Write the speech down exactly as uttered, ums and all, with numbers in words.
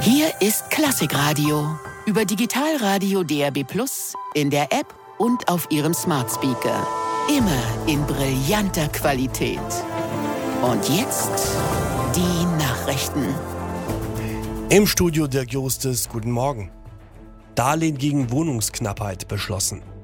Hier ist Klassikradio über Digitalradio D A B plus, in der App und auf Ihrem Smart Speaker. Immer in brillanter Qualität. Und jetzt die Nachrichten. Im Studio Dirk Justes, guten Morgen. Darlehen gegen Wohnungsknappheit beschlossen.